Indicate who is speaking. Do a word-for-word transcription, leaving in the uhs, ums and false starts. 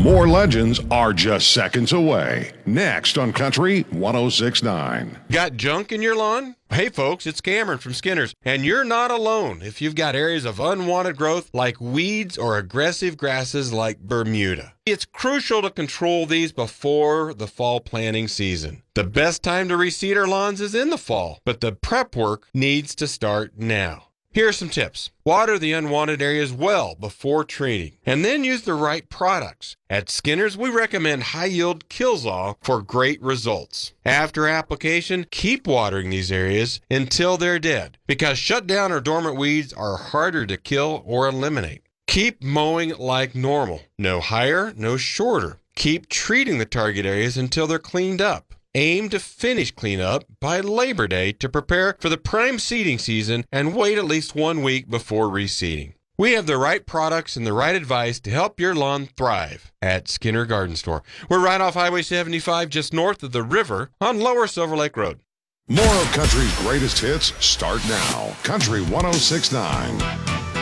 Speaker 1: More legends are just seconds away. Next on Country one oh six point nine.
Speaker 2: Got junk in your lawn? Hey folks, it's Cameron from Skinner's, and you're not alone if you've got areas of unwanted growth like weeds or aggressive grasses like Bermuda. It's crucial to control these before the fall planting season. The best time to reseed our lawns is in the fall, but the prep work needs to start now. Here are some tips. Water the unwanted areas well before treating, and then use the right products. At Skinner's, we recommend high-yield Kilzall for great results. After application, keep watering these areas until they're dead, because shutdown or dormant weeds are harder to kill or eliminate. Keep mowing like normal. No higher, no shorter. Keep treating the target areas until they're cleaned up. Aim to finish cleanup by Labor Day to prepare for the prime seeding season and wait at least one week before reseeding. We have the right products and the right advice to help your lawn thrive at Skinner Garden Store. We're right off Highway seventy-five, just north of the river on Lower Silver Lake Road.
Speaker 1: More of Country's greatest hits start now. Country one oh six point nine.